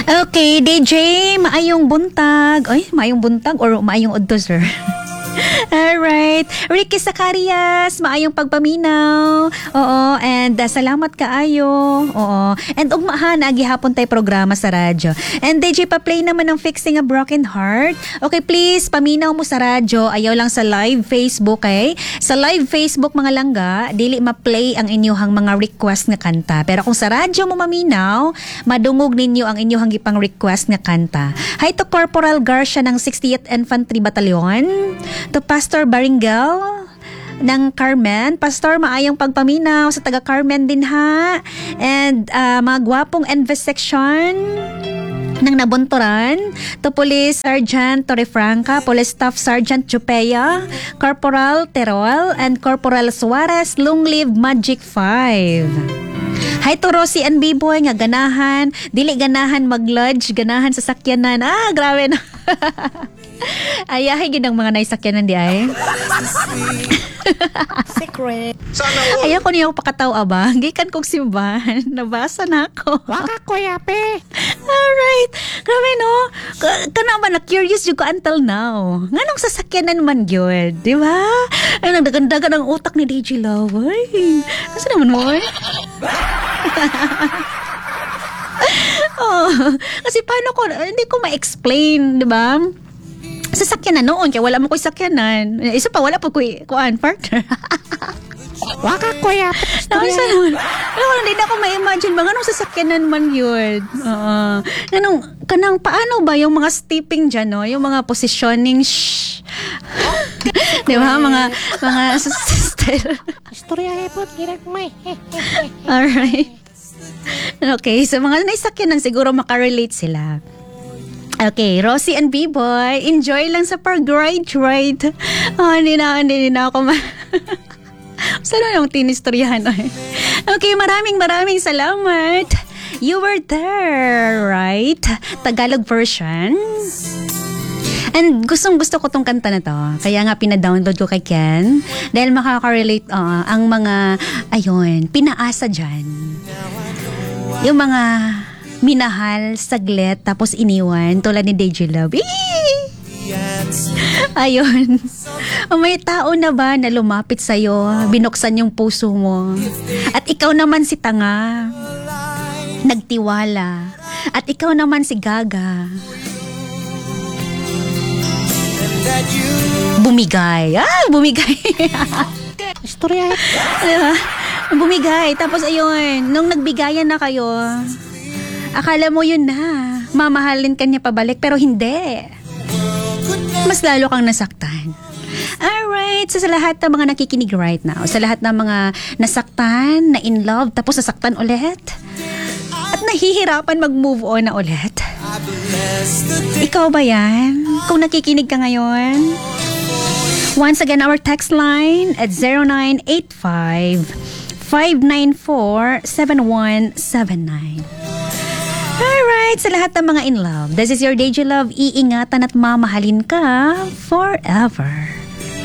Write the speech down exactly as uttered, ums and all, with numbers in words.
Okay, D J, maayong buntag. Ay, maayong buntag or maayong udto, sir? Alright. Ricky Zacarias, maayong pagpaminaw. Oo, and uh, salamat kaayo. Oo. And ugmahan, agihapon tayo programa sa radyo. And D J, pa-play naman ng Fixing a Broken Heart. Okay, please, paminaw mo sa radyo. Ayaw lang sa live Facebook, okay? Sa live Facebook, mga langga, dili ma-play ang inyong mga request nga kanta. Pero kung sa radyo mo maminaw, madungog ninyo ang inyong gipang request nga kanta. Hi to Corporal Garcia ng sixtieth Infantry Battalion. To Pastor Baringel ng Carmen. Pastor, maayong pagpaminaw sa taga Carmen din ha. And uh, mga gwapong N V section ng Nabunturan. To Police Sergeant Torrefranca, Police Staff Sergeant Chupea, Corporal Terol, and Corporal Suarez, Long Live Magic five. Hi to Rosie and B-Boy nga ganahan, dili ganahan mag-lodge, ganahan sa sakyanan. Ah, grabe na. Ayahay yun ang mga naisakyanan di ay. Secret. Ayaw ko niyo pakataw aba. Gikan kong simbahan. Nabasa na ako. Waka ko yape. Alright. Grabe no. Ka- Kana ba na curious yung ko until now. Nganong sasakyanan man yun. Di ba? Ay, nagdagandagan ang utak ni D J Love. Ay, kasi naman mo eh. Oh, kasi paano ko, hindi ko ma-explain, di ba? Sasakyan na noon, kaya wala mo ko'y sakyanan. Isa pa, wala po ko'y kuan partner. Waka ko yape. Nakasa naman. Ano, hindi na ako ma-imagine ba, anong sasakyanan man yun? Oo. Anong, kanang, paano ba yung mga stepping dyan, no? Yung mga positioning, shh. Di ba? Mga, mga style. Istorya hepot, ginagmay. Alright. Okay, so mga naisakyanan siguro makarelate sila. Okay, Rosie and B-Boy, enjoy lang sa pag-ride, ride. Oh, hindi na, hindi na ako ma... Sana yung tinistoryahan. Okay, maraming maraming salamat. You were there, right? Tagalog version. And gustong gusto ko tong kanta na to. Kaya nga pina-download ko kay Ken. Dahil makaka-relate uh, ang mga, ayun, pinaasa dyan. Yung mga minahal, saglit, tapos iniwan, tulad ni D J Love. Eee! Ayun. O may tao na ba na lumapit sa'yo, binuksan yung puso mo, at ikaw naman si tanga, nagtiwala, at ikaw naman si gaga, bumigay. Ah, bumigay. Istorya hepot. Diba? Bumigay. Tapos ayun, nung nagbigayan na kayo, akala mo yun na, mamahalin ka niya pabalik, pero hindi. Mas lalo kang nasaktan. Alright, so sa lahat ng mga nakikinig right now, sa lahat ng mga nasaktan, na in love, tapos nasaktan ulit, at nahihirapan mag-move on na ulit. Ikaw ba yan? Kung nakikinig ka ngayon, once again, our text line at zero nine eight five, five nine four, seven one seven nine. Alright, sa lahat ng mga in love, this is your D J Love. Iingatan at mamahalin ka forever.